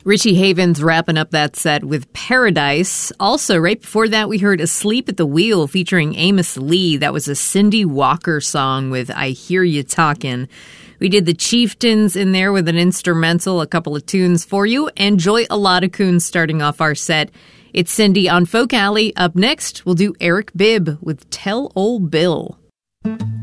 Richie Havens wrapping up that set with Paradise. Also, right before that, we heard Asleep at the Wheel featuring Amos Lee. That was a Cindy Walker song with I Hear You Talkin'. We did the Chieftains in there with an instrumental, a couple of tunes for you. And Joy Oladakoon starting off our set. It's Cindy on Folk Alley. Up next, we'll do Eric Bibb with Tell Old Bill.